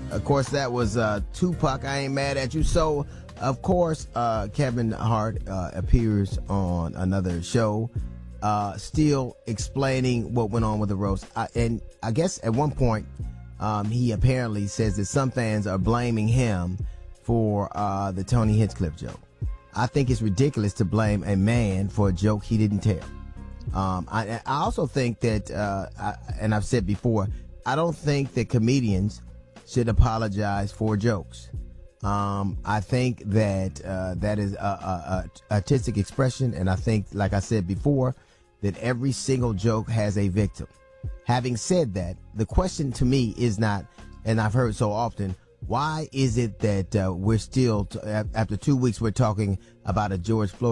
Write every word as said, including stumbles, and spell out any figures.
Of course, that was uh, Tupac, I Ain't Mad at You. So, of course, uh, Kevin Hart uh, appears on another show, uh, still explaining what went on with the roast. I, and I guess at one point, um, he apparently says that some fans are blaming him for uh, the Tony Hinchcliffe joke. I think it's ridiculous to blame a man for a joke he didn't tell. Um, I, I also think that, uh, I, and I've said before, I don't think that comedians should apologize for jokes. Um, I think that uh, that is a, a, a artistic expression, and I think, like I said before, that every single joke has a victim. Having said that, the question to me is not, and I've heard so often, why is it that uh, we're still, t- after two weeks, we're talking about a George Floyd